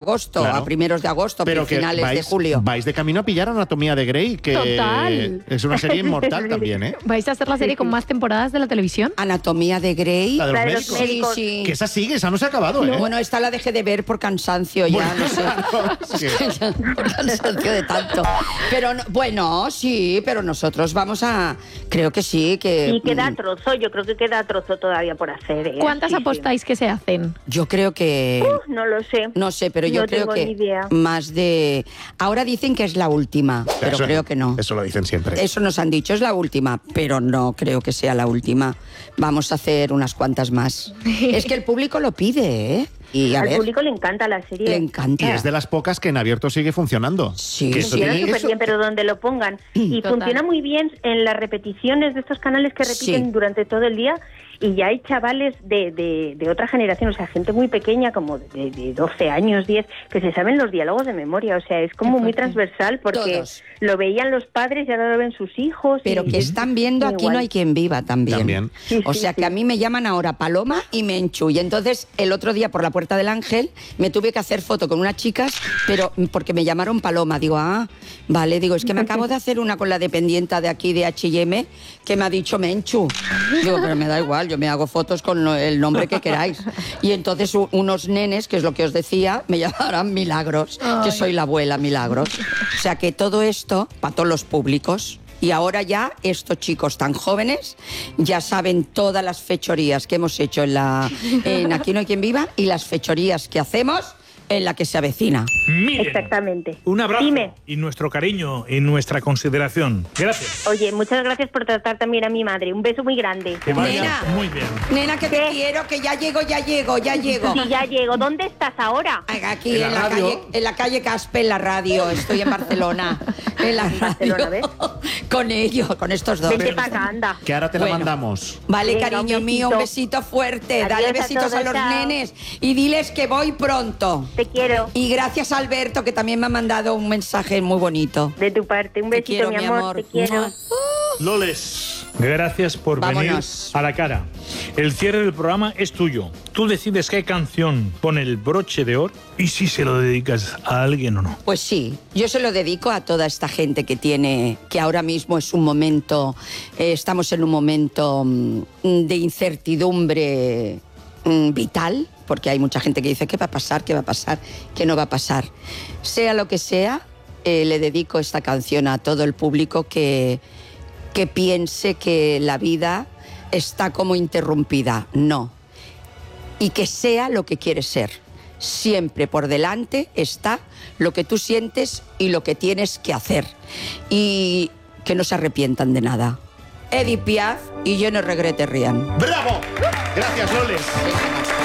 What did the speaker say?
agosto, Claro. a primeros de agosto, Pero que finales de julio. vais de camino a pillar Anatomía de Grey, que Total. es una serie inmortal también, ¿eh? ¿Vais a hacer la serie con más temporadas de la televisión? Anatomía de Grey. La de los La de los médicos. médicos. Sí. Que esa sigue, esa no se ha acabado, ¿eh? Bueno, esta la dejé de ver por cansancio ya, no sé. Sí. Por cansancio de tanto. Pero bueno, sí, pero nosotros vamos a... Creo que sí, que... Y queda trozo, yo creo que queda trozo todavía por hacer. ¿Cuántas Sí, sí. apostáis que se hacen? Yo creo que... No lo sé. No sé, pero yo No creo tengo que ni idea. más de... Ahora dicen que es la última, pero Eso- creo que no. Eso lo dicen siempre. Eso nos han dicho, es la última, pero no creo que sea la última. Vamos a hacer unas cuantas más. Es que el público lo pide, ¿eh? Y a Al ver, público le encanta la serie. le encanta. Y es de las pocas que en abierto sigue funcionando. Sí, Que eso Funciona tiene- súper bien, pero donde lo pongan. Y Total. funciona muy bien en las repeticiones de estos canales que repiten Sí. durante todo el día. Y ya hay chavales de otra generación, o sea, gente muy pequeña, como de 12 años, 10, que se saben los diálogos de memoria. O sea, es como muy transversal porque Todos. lo veían los padres y ahora lo ven sus hijos. Pero y- que están viendo Aquí igual. no hay quien viva también. También. Sí, O sí, sea sí. que a mí me llaman ahora Paloma y Menchu. Y entonces el otro día por la Puerta del Ángel me tuve que hacer foto con unas chicas, pero porque me llamaron Paloma. Digo, vale, digo, es que me acabo de hacer una con la dependienta de aquí de H&M que me ha dicho Menchu. Digo, pero me da igual, yo me hago fotos con el nombre que queráis. Y entonces unos nenes, que es lo que os decía, me llamarán Milagros, que soy la abuela Milagros. O sea que todo esto, para todos los públicos. Y ahora ya estos chicos tan jóvenes ya saben todas las fechorías que hemos hecho en Aquí no hay quien viva y las fechorías que hacemos en la que se avecina. Miren, Exactamente. un abrazo Dime. y nuestro cariño y nuestra consideración. Gracias. Oye, muchas gracias por tratar también a mi madre. Un beso muy grande. Que vaya Nena. muy bien. Nena, que te ¿Qué? quiero, que ya llego. Sí, ya llego. ¿Dónde estás ahora? Aquí ¿En en la la, radio? calle, en la calle Caspe, en la radio. Estoy en Barcelona. En la radio. Barcelona, ¿ves? Con ellos, con estos dos. Vente para acá, anda. Que ahora te la Bueno. mandamos. Vale, Venga, cariño un mío, un besito. besito fuerte. Adiós Dale a besitos a todos, los chao. nenes y diles que voy pronto. Te quiero. Y gracias a Alberto, que también me ha mandado un mensaje muy bonito. De tu parte. Un Te besito, quiero, mi mi amor. amor. Te quiero. Loles, gracias por Vámonos. venir a la cara. El cierre del programa es tuyo. Tú decides qué canción pone el broche de oro y si se lo dedicas a alguien o no. Pues sí, yo se lo dedico a toda esta gente que ahora mismo es un momento, estamos en un momento de incertidumbre vital, porque hay mucha gente que dice, ¿qué va a pasar? ¿Qué va a pasar? ¿Qué no va a pasar? Sea lo que sea, le dedico esta canción a todo el público que piense que la vida está como interrumpida. No. Y que sea lo que quieres ser. Siempre por delante está lo que tú sientes y lo que tienes que hacer. Y que no se arrepientan de nada. Edith Piaf y Je ne regrette rien. ¡Bravo! Gracias, Loles. Venga.